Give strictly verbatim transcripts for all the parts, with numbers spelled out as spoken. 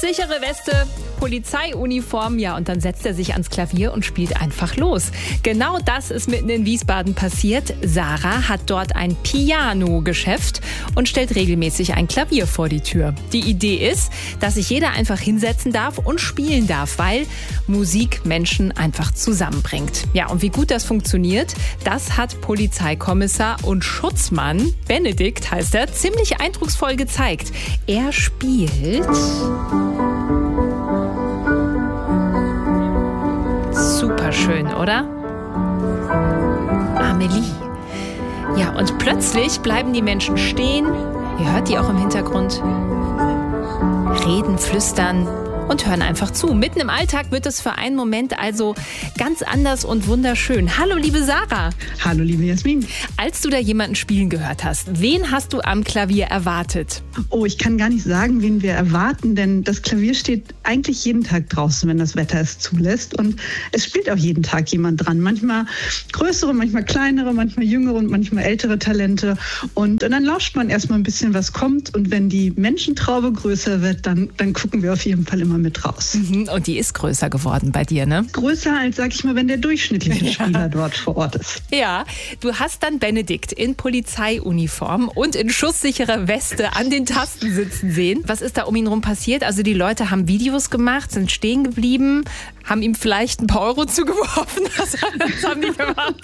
Schusssichere Weste, Polizeiuniform, ja, und dann setzt er sich ans Klavier und spielt einfach los. Genau das ist mitten in Wiesbaden passiert. Sarah hat dort ein Piano-Geschäft und stellt regelmäßig ein Klavier vor die Tür. Die Idee ist, dass sich jeder einfach hinsetzen darf und spielen darf, weil Musik Menschen einfach zusammenbringt. Ja, und wie gut das funktioniert, das hat Polizeikommissar und Schutzmann, Benedikt heißt er, ziemlich eindrucksvoll gezeigt. Er spielt... Super schön, oder? Amelie. Ja, und plötzlich bleiben die Menschen stehen. Ihr hört die auch im Hintergrund. Reden, flüstern und hören einfach zu. Mitten im Alltag wird es für einen Moment also ganz anders und wunderschön. Hallo, liebe Sarah. Hallo, liebe Jasmin. Als du da jemanden spielen gehört hast, wen hast du am Klavier erwartet? Oh, ich kann gar nicht sagen, wen wir erwarten, denn das Klavier steht eigentlich jeden Tag draußen, wenn das Wetter es zulässt. Und es spielt auch jeden Tag jemand dran. Manchmal größere, manchmal kleinere, manchmal jüngere und manchmal ältere Talente. Und, und dann lauscht man erstmal ein bisschen, was kommt. Und wenn die Menschentraube größer wird, dann, dann gucken wir auf jeden Fall immer mit raus. Mhm, und die ist größer geworden bei dir, ne? Größer als, sag ich mal, wenn der durchschnittliche Spieler ja. dort vor Ort ist. Ja, du hast dann Benedikt in Polizeiuniform und in schusssicherer Weste an den Tasten sitzen sehen. Was ist da um ihn rum passiert? Also die Leute haben Videos gemacht, sind stehen geblieben, haben ihm vielleicht ein paar Euro zugeworfen. Was haben die gemacht?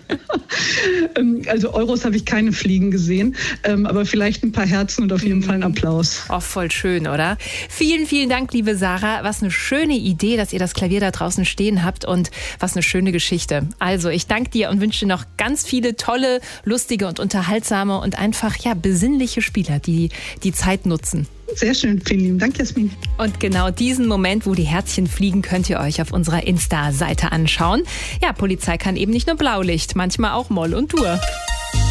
Also Euros habe ich keine fliegen gesehen, aber vielleicht ein paar Herzen und auf jeden Fall einen Applaus. Oh, voll schön, oder? Vielen, vielen Dank, liebe Sarah. Was eine schöne Idee, dass ihr das Klavier da draußen stehen habt und was eine schöne Geschichte. Also, ich danke dir und wünsche dir noch ganz viele tolle, lustige und unterhaltsame und einfach, ja, besinnliche Spieler, die die Zeit nutzen. Sehr schön, vielen lieben Dank, Jasmin. Und genau diesen Moment, wo die Herzchen fliegen, könnt ihr euch auf unserer Insta-Seite anschauen. Ja, Polizei kann eben nicht nur Blaulicht, manchmal auch Moll und Dur.